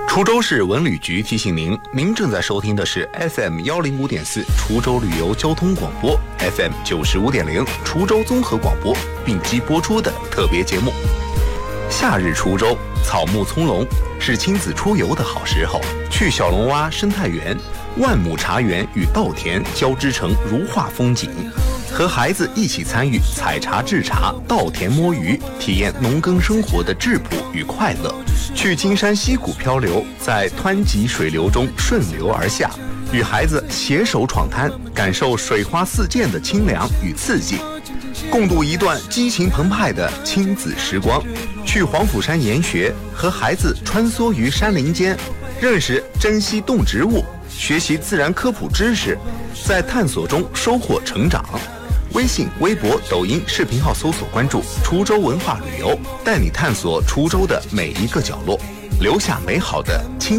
滁州市文旅局提醒您，您正在收听的是 FM105.4 滁州旅游交通广播 ，FM95.0 滁州综合广播并机播出的特别节目。夏日滁州草木葱茏，是亲子出游的好时候。去小龙洼生态园、万亩茶园与稻田交织成如画风景，和孩子一起参与采茶制茶、稻田摸鱼，体验农耕生活的质朴与快乐。去金山溪谷漂流，在湍急水流中顺流而下，与孩子携手闯滩，感受水花四溅的清凉与刺激，共度一段激情澎湃的亲子时光。去黄甫山研学，和孩子穿梭于山林间，认识珍稀动植物，学习自然科普知识，在探索中收获成长。微信、微博、抖音视频号搜索关注滁州文化旅游，带你探索滁州的每一个角落，留下美好的亲